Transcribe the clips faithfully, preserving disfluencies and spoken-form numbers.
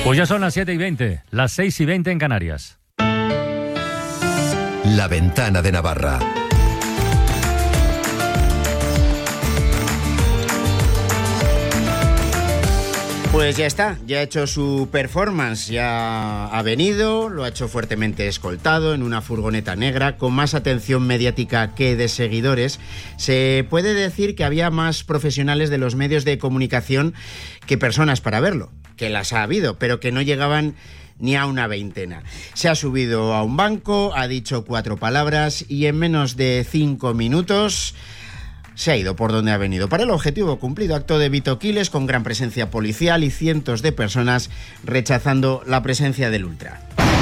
Pues ya son las siete y veinte, las seis y veinte en Canarias. La Ventana de Navarra. Pues ya está, ya ha hecho su performance, ya ha venido, lo ha hecho fuertemente escoltado en una furgoneta negra, con más atención mediática que de seguidores. Se puede decir que había más profesionales de los medios de comunicación que personas para verlo, que las ha habido, pero que no llegaban ni a una veintena. Se ha subido a un banco, ha dicho cuatro palabras y en menos de cinco minutos se ha ido por donde ha venido. Para el objetivo cumplido, acto de Vito Quiles con gran presencia policial y cientos de personas rechazando la presencia del ultra.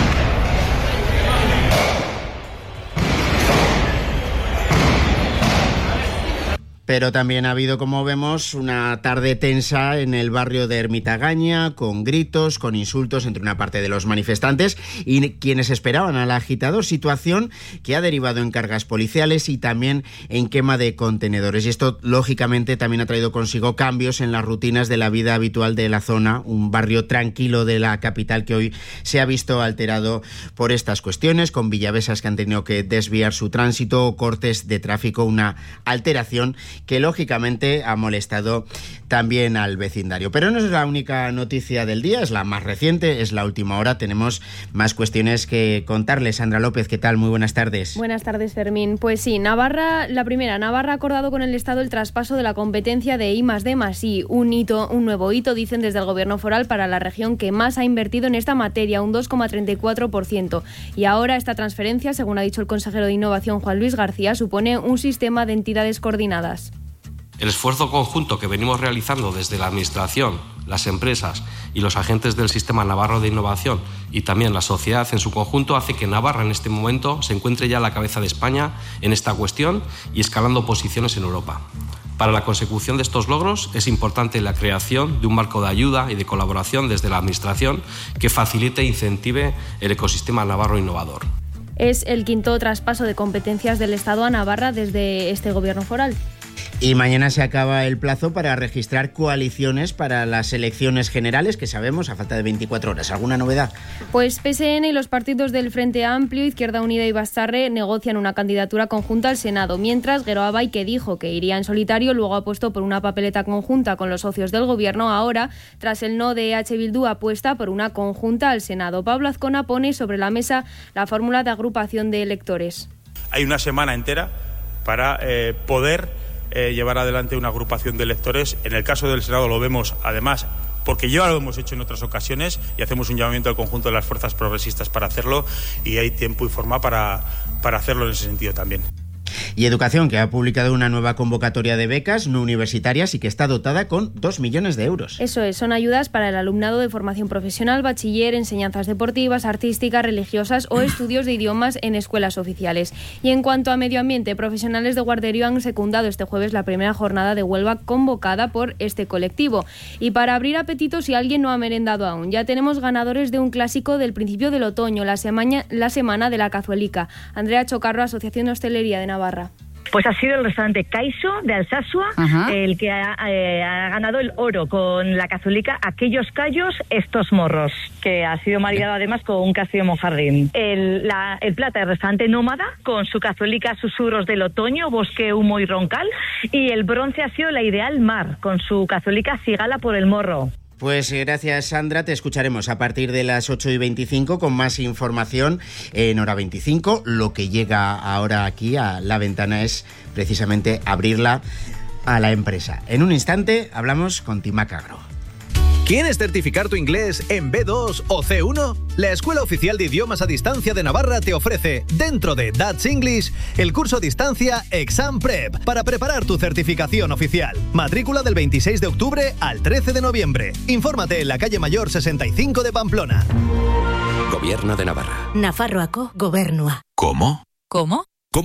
Pero también ha habido, como vemos, una tarde tensa en el barrio de Ermitagaña, con gritos, con insultos entre una parte de los manifestantes y quienes esperaban al agitador, situación que ha derivado en cargas policiales y también en quema de contenedores. Y esto, lógicamente, también ha traído consigo cambios en las rutinas de la vida habitual de la zona, un barrio tranquilo de la capital que hoy se ha visto alterado por estas cuestiones, con villavesas que han tenido que desviar su tránsito o cortes de tráfico, una alteración que lógicamente ha molestado también al vecindario. Pero no es la única noticia del día, es la más reciente, es la última hora. Tenemos más cuestiones que contarles. Sandra López, ¿qué tal? Muy buenas tardes. Buenas tardes, Fermín. Pues sí, Navarra, la primera, Navarra ha acordado con el Estado el traspaso de la competencia de I más D más I, un hito, un nuevo hito, dicen desde el Gobierno foral, para la región que más ha invertido en esta materia, un dos coma treinta y cuatro por ciento. Y ahora esta transferencia, según ha dicho el consejero de Innovación Juan Luis García, supone un sistema de entidades coordinadas. El esfuerzo conjunto que venimos realizando desde la Administración, las empresas y los agentes del Sistema Navarro de Innovación y también la sociedad en su conjunto hace que Navarra en este momento se encuentre ya a la cabeza de España en esta cuestión y escalando posiciones en Europa. Para la consecución de estos logros es importante la creación de un marco de ayuda y de colaboración desde la Administración que facilite e incentive el ecosistema navarro innovador. Es el quinto traspaso de competencias del Estado a Navarra desde este Gobierno foral. Y mañana se acaba el plazo para registrar coaliciones para las elecciones generales, que sabemos a falta de veinticuatro horas. ¿Alguna novedad? Pues P S N y los partidos del Frente Amplio, Izquierda Unida y Batzarre negocian una candidatura conjunta al Senado, mientras Geroa Bai, que dijo que iría en solitario, luego apostó por una papeleta conjunta con los socios del Gobierno. Ahora, tras el no de E H Bildu, apuesta por una conjunta al Senado. Pablo Azcona pone sobre la mesa la fórmula de agrupación de electores. Hay una semana entera para eh, poder Eh, llevar adelante una agrupación de electores. En el caso del Senado lo vemos, además, porque ya lo hemos hecho en otras ocasiones y hacemos un llamamiento al conjunto de las fuerzas progresistas para hacerlo y hay tiempo y forma para, para hacerlo en ese sentido también. Y Educación, que ha publicado una nueva convocatoria de becas no universitarias y que está dotada con dos millones de euros. Eso es, son ayudas para el alumnado de formación profesional, bachiller, enseñanzas deportivas, artísticas, religiosas o estudios de idiomas en escuelas oficiales. Y en cuanto a medio ambiente, profesionales de Guarderío han secundado este jueves la primera jornada de huelga convocada por este colectivo. Y para abrir apetito, si alguien no ha merendado aún, ya tenemos ganadores de un clásico del principio del otoño, la semana, la semana de la cazuelica. Andrea Chocarro, Asociación de Hostelería de Navarra. Pues ha sido el restaurante Caiso de Alsasua Ajá. el que ha, eh, ha ganado el oro con la cazuelica Aquellos Callos, Estos Morros, que ha sido maridado además con un castillo monjardín. El, la, el plata del restaurante Nómada con su cazuelica Susurros del Otoño, Bosque, Humo y Roncal, y el bronce ha sido la Ideal Mar con su cazuelica Cigala por el Morro. Pues gracias, Sandra. Te escucharemos a partir de las ocho y veinticinco con más información en Hora veinticinco. Lo que llega ahora aquí a La Ventana es precisamente abrirla a la empresa. En un instante hablamos con Timac Agro. ¿Quieres certificar tu inglés en B dos o C uno? La Escuela Oficial de Idiomas a Distancia de Navarra te ofrece, dentro de Dutch English, el curso a distancia Exam Prep para preparar tu certificación oficial. Matrícula del veintiséis de octubre al trece de noviembre. Infórmate en la calle Mayor sesenta y cinco de Pamplona. Gobierno de Navarra. Nafarroako Gobernua. ¿Cómo? ¿Cómo? ¿Cómo?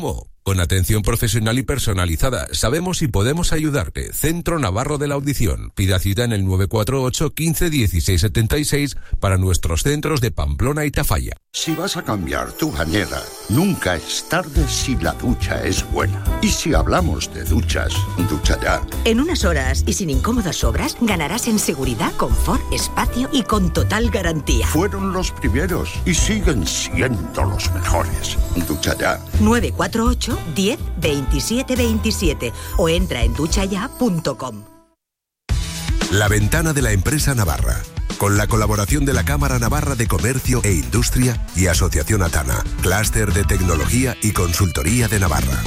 Con atención profesional y personalizada, sabemos y podemos ayudarte. Centro Navarro de la Audición. Pida cita en el nueve cuatro ocho, quince, dieciséis setenta y seis para nuestros centros de Pamplona y Tafalla. Si vas a cambiar tu bañera, nunca es tarde si la ducha es buena. Y si hablamos de duchas, ducha ya. En unas horas y sin incómodas obras, ganarás en seguridad, confort, espacio y con total garantía. Fueron los primeros y siguen siendo los mejores. Ducha ya. nueve cuatro ocho, diez, veintisiete veintisiete o entra en duchaya punto com. La ventana de la empresa Navarra. Con la colaboración de la Cámara Navarra de Comercio e Industria y Asociación Atana, Clúster de Tecnología y Consultoría de Navarra.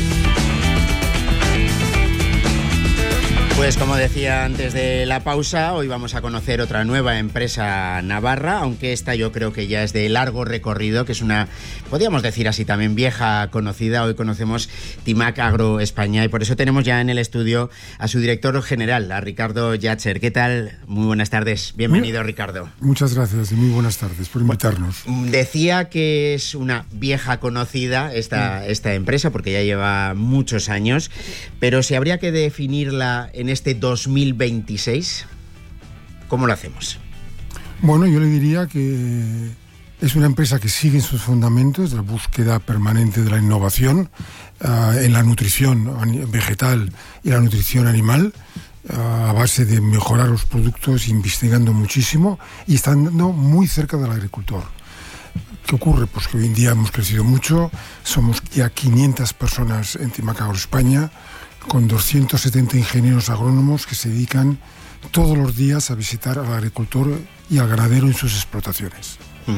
Pues como decía antes de la pausa, hoy vamos a conocer otra nueva empresa navarra, aunque esta yo creo que ya es de largo recorrido, que es una, podríamos decir así también, vieja conocida. Hoy conocemos Timac Agro España y por eso tenemos ya en el estudio a su director general, a Ricardo Llàtzer. ¿Qué tal? Muy buenas tardes. Bienvenido, Ricardo. Muchas gracias y muy buenas tardes por invitarnos. Decía que es una vieja conocida esta, esta empresa porque ya lleva muchos años, pero si habría que definirla en este dos mil veintiséis, ¿cómo lo hacemos? Bueno, yo le diría que es una empresa que sigue en sus fundamentos, la búsqueda permanente de la innovación uh, en la nutrición vegetal y la nutrición animal, uh, a base de mejorar los productos, investigando muchísimo y estando muy cerca del agricultor. ¿Qué ocurre? Pues que hoy en día hemos crecido mucho, somos ya quinientas personas en Timac Agro España, con doscientos setenta ingenieros agrónomos que se dedican todos los días a visitar al agricultor y al ganadero en sus explotaciones.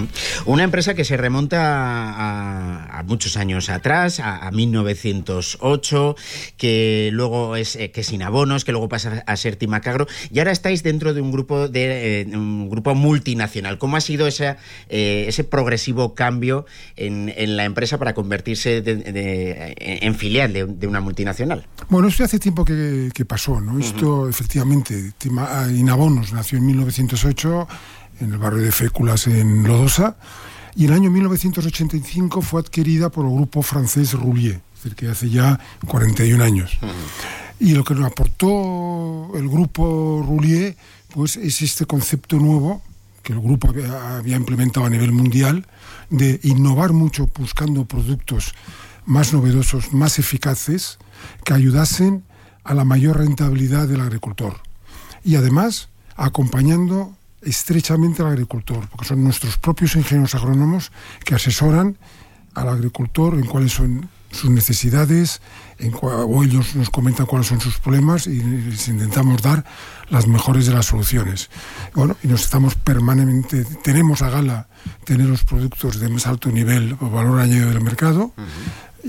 Una empresa que se remonta a, a muchos años atrás, a, a mil novecientos ocho, que luego es eh, que es Inabonos, que luego pasa a ser Timac Agro, y ahora estáis dentro de un grupo de eh, un grupo multinacional. ¿Cómo ha sido ese, eh, ese progresivo cambio en, en la empresa para convertirse de, de, en filial de, de una multinacional? Bueno, esto hace tiempo que, que pasó, ¿no? Esto, uh-huh. efectivamente, Tima, Inabonos nació en mil novecientos ocho, en el barrio de Féculas, en Lodosa, y en el año mil novecientos ochenta y cinco fue adquirida por el grupo francés Roulier, es decir, que hace ya cuarenta y un años. Uh-huh. Y lo que nos aportó el grupo Roulier, pues es este concepto nuevo que el grupo había, había implementado a nivel mundial, de innovar mucho buscando productos más novedosos, más eficaces, que ayudasen a la mayor rentabilidad del agricultor. Y además, acompañando estrechamente al agricultor, porque son nuestros propios ingenieros agrónomos que asesoran al agricultor en cuáles son sus necesidades, en cua, o ellos nos comentan cuáles son sus problemas y les intentamos dar las mejores de las soluciones. Bueno, y nos estamos permanentemente, tenemos a gala tener los productos de más alto nivel o valor añadido del mercado, uh-huh.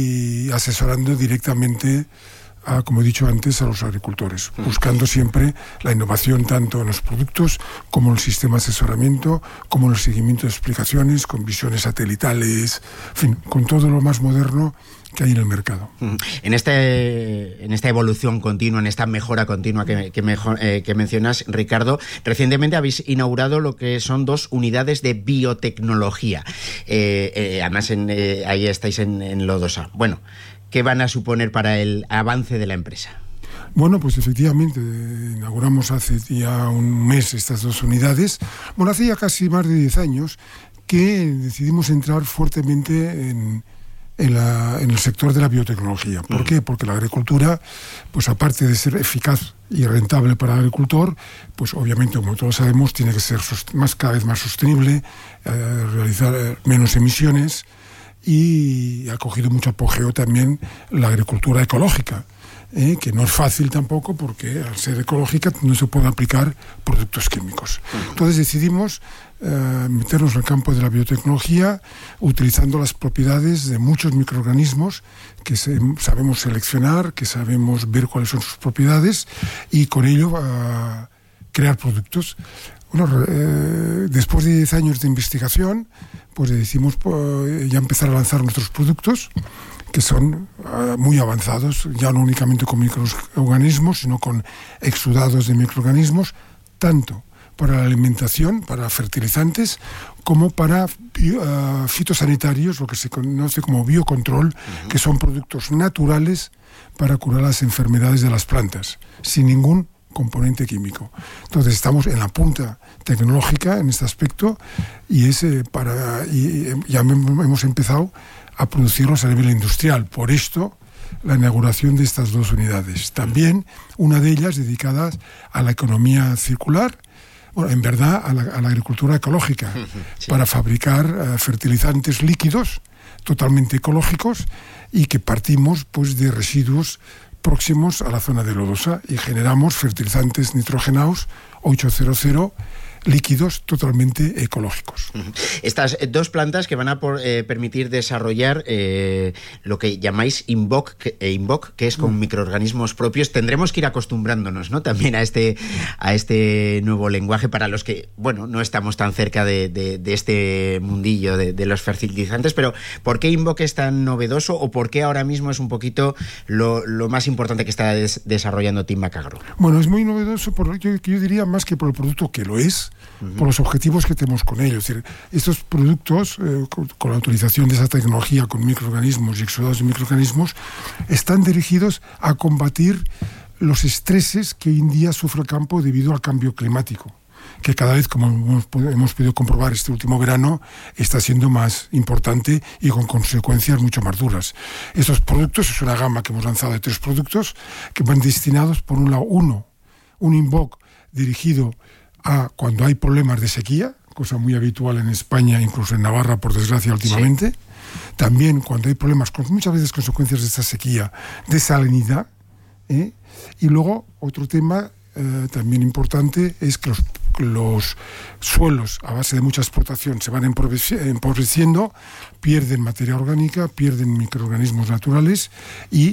y asesorando directamente a, como he dicho antes, a los agricultores, buscando siempre la innovación tanto en los productos como en el sistema de asesoramiento, como en el seguimiento de explicaciones, con visiones satelitales, en fin, con todo lo más moderno que hay en el mercado. En este, en esta evolución continua, en esta mejora continua que, que, mejor, eh, que mencionas, Ricardo, recientemente habéis inaugurado lo que son dos unidades de biotecnología. Eh, eh, además, en, eh, ahí estáis en, en Lodosa. Bueno, ¿qué van a suponer para el avance de la empresa? Bueno, pues efectivamente, inauguramos hace ya un mes estas dos unidades. Bueno, hace ya casi más de diez años que decidimos entrar fuertemente en, en, la, en el sector de la biotecnología. ¿Por mm. qué? Porque la agricultura, pues aparte de ser eficaz y rentable para el agricultor, pues obviamente, como todos sabemos, tiene que ser más, cada vez más sostenible, eh, realizar eh, menos emisiones, y ha cogido mucho apogeo también la agricultura ecológica, eh, que no es fácil tampoco porque al ser ecológica no se pueden aplicar productos químicos. Entonces decidimos eh, meternos en el campo de la biotecnología utilizando las propiedades de muchos microorganismos que se, sabemos seleccionar, que sabemos ver cuáles son sus propiedades y con ello eh, crear productos. Bueno, eh, después de diez años de investigación, pues decidimos pues, ya empezar a lanzar nuestros productos, que son uh, muy avanzados, ya no únicamente con microorganismos, sino con exudados de microorganismos, tanto para la alimentación, para fertilizantes, como para bio, uh, fitosanitarios, lo que se conoce como biocontrol, uh-huh. que son productos naturales para curar las enfermedades de las plantas, sin ningún componente químico. Entonces estamos en la punta tecnológica en este aspecto y, es, eh, para, y ya hemos empezado a producirlos a nivel industrial. Por esto, la inauguración de estas dos unidades. También una de ellas dedicada a la economía circular, bueno, en verdad a la, a la agricultura ecológica, sí. para fabricar uh, fertilizantes líquidos totalmente ecológicos y que partimos pues de residuos próximos a la zona de lodosa y generamos fertilizantes nitrogenados ochocientos líquidos totalmente ecológicos. Estas dos plantas que van a por, eh, permitir desarrollar eh, lo que llamáis Invoc, que, eh, Invoc, que es con mm. microorganismos propios. Tendremos que ir acostumbrándonos, ¿no?, también a este a este nuevo lenguaje para los que, bueno, no estamos tan cerca de, de, de este mundillo de, de los fertilizantes, pero ¿por qué Invoc es tan novedoso o por qué ahora mismo es un poquito lo, lo más importante que está des, desarrollando Timac Agro? Bueno, es muy novedoso, por, yo, yo diría más que por el producto que lo es, uh-huh. por los objetivos que tenemos con ellos. Es decir, estos productos, eh, con, con la utilización de esa tecnología con microorganismos y exudados de microorganismos, están dirigidos a combatir los estreses que hoy en día sufre el campo debido al cambio climático, que cada vez, como hemos, hemos podido comprobar este último verano, está siendo más importante y con consecuencias mucho más duras. Estos productos, es una gama que hemos lanzado de tres productos que van destinados, por un lado, uno, un Invoc dirigido a cuando hay problemas de sequía, cosa muy habitual en España, incluso en Navarra, por desgracia, últimamente. Sí. También cuando hay problemas, con muchas veces consecuencias de esta sequía, de salinidad. ¿eh? Y luego, otro tema eh, también importante es que los, los suelos, a base de mucha explotación, se van empobreciendo, pierden materia orgánica, pierden microorganismos naturales y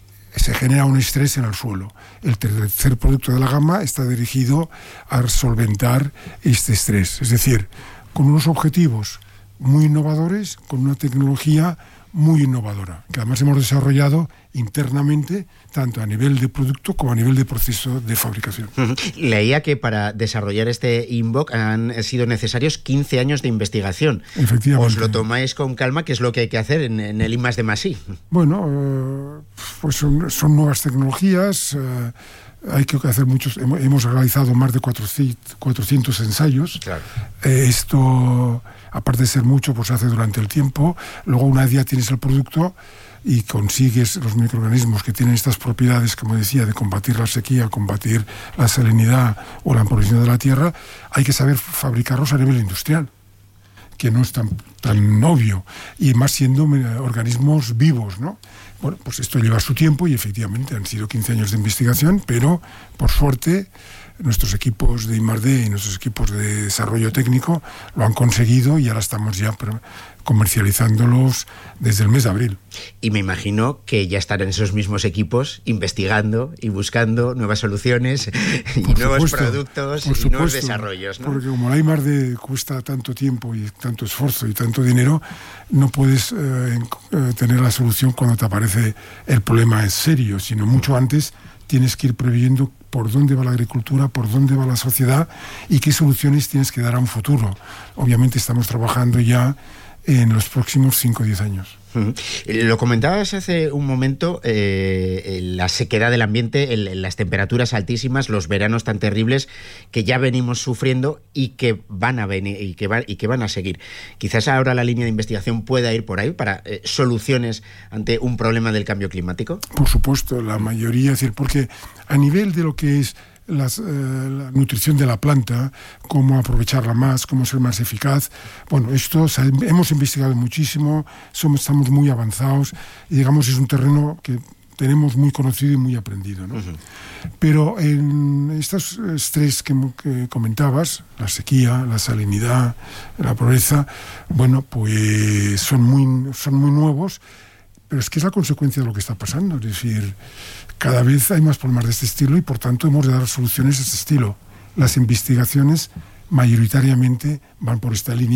se genera un estrés en el suelo. El tercer producto de la gama está dirigido a solventar este estrés, es decir, con unos objetivos muy innovadores, con una tecnología muy innovadora, que además hemos desarrollado internamente, tanto a nivel de producto como a nivel de proceso de fabricación. Uh-huh. Leía que para desarrollar este Invoc han sido necesarios quince años de investigación. Efectivamente. Os lo tomáis con calma, que es lo que hay que hacer en, en el I más D más I. Bueno, eh, pues son, son nuevas tecnologías, eh, hay que hacer muchos, hemos, hemos realizado más de cuatrocientos ensayos. Claro. Eh, esto, aparte de ser mucho, pues se hace durante el tiempo. Luego, una vez ya tienes el producto y consigues los microorganismos que tienen estas propiedades, como decía, de combatir la sequía, combatir la salinidad o la empobrecición de la tierra, hay que saber fabricarlos a nivel industrial, que no es tan, tan obvio, y más siendo organismos vivos, ¿no? Bueno, pues esto lleva su tiempo y efectivamente han sido quince años de investigación, pero por suerte nuestros equipos de I más D y nuestros equipos de desarrollo técnico lo han conseguido y ahora estamos ya comercializándolos desde el mes de abril. Y me imagino que ya estarán esos mismos equipos investigando y buscando nuevas soluciones y por nuevos supuesto, productos y supuesto, nuevos desarrollos, ¿no? Porque como la I más D cuesta tanto tiempo y tanto esfuerzo y tanto dinero, no puedes eh, tener la solución cuando te aparece el problema en serio, sino mucho antes tienes que ir previendo por dónde va la agricultura, por dónde va la sociedad y qué soluciones tienes que dar a un futuro. Obviamente estamos trabajando ya en los próximos cinco o diez años. Uh-huh. Lo comentabas hace un momento, eh, la sequedad del ambiente, el, las temperaturas altísimas, los veranos tan terribles que ya venimos sufriendo y que van a venir y que, va, y que van a seguir. Quizás ahora la línea de investigación pueda ir por ahí para eh, soluciones ante un problema del cambio climático. Por supuesto, la mayoría, es decir, porque a nivel de lo que es Las, eh, la nutrición de la planta, cómo aprovecharla más, cómo ser más eficaz. Bueno, esto o sea, hemos investigado muchísimo, somos, estamos muy avanzados y digamos es un terreno que tenemos muy conocido y muy aprendido, ¿no? Uh-huh. Pero en estos estrés que, que comentabas, la sequía, la salinidad, la pobreza, bueno, pues son muy, son muy nuevos, pero es que es la consecuencia de lo que está pasando, es decir, cada vez hay más problemas de este estilo y por tanto hemos de dar soluciones de este estilo. Las investigaciones mayoritariamente van por esta línea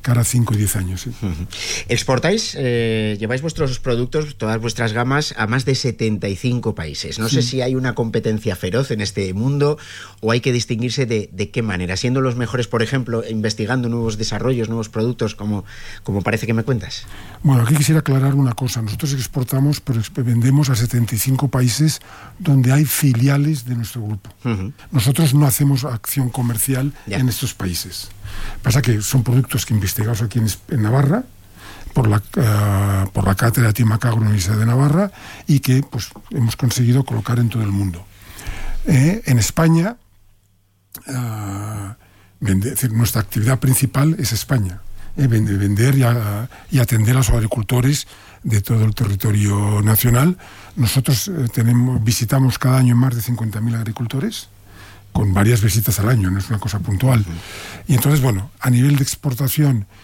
cara a cinco y diez años. ¿sí? Uh-huh. Exportáis, eh, lleváis vuestros productos, todas vuestras gamas, a más de setenta y cinco países. No sí. sé si hay una competencia feroz en este mundo o hay que distinguirse de, de qué manera, siendo los mejores, por ejemplo, investigando nuevos desarrollos, nuevos productos, como, como parece que me cuentas. Bueno, aquí quisiera aclarar una cosa. Nosotros exportamos, pero vendemos a setenta y cinco países donde hay filiales de nuestro grupo. Uh-huh. Nosotros no hacemos acción comercial ya. en estos países. Pasa que son productos que investigamos aquí en, en Navarra, por la, uh, por la cátedra Timac Agro Universidad de Navarra, y que pues, hemos conseguido colocar en todo el mundo. Eh, en España, uh, vende, es decir, nuestra actividad principal es España. Eh, vender y, a, y atender a los agricultores de todo el territorio nacional. Nosotros eh, tenemos, visitamos cada año más de cincuenta mil agricultores, con varias visitas al año, no es una cosa puntual. Uh-huh. Y entonces, bueno, a nivel de exportación